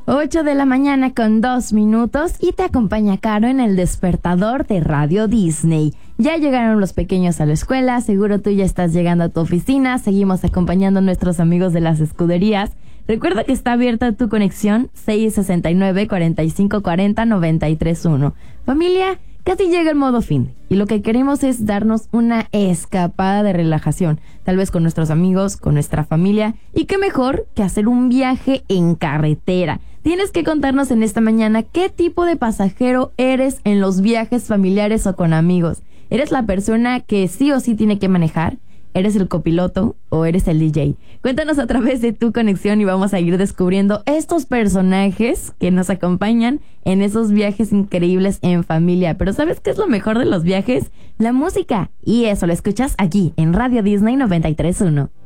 8 de la mañana con 2 minutos y te acompaña Caro en el despertador de Radio Disney. Ya llegaron los pequeños a la escuela, seguro tú ya estás llegando a tu oficina, seguimos acompañando a nuestros amigos de las escuderías. Recuerda que está abierta tu conexión 669-4540-931. Familia, casi llega el modo fin y lo que queremos es darnos una escapada de relajación, tal vez con nuestros amigos, con nuestra familia, y qué mejor que hacer un viaje en carretera. Tienes que contarnos en esta mañana qué tipo de pasajero eres en los viajes familiares o con amigos. ¿Eres la persona que sí o sí tiene que manejar? ¿Eres el copiloto o eres el DJ? Cuéntanos a través de tu conexión y vamos a ir descubriendo estos personajes que nos acompañan en esos viajes increíbles en familia. Pero ¿sabes qué es lo mejor de los viajes? La música. Y eso lo escuchas aquí en Radio Disney 93.1.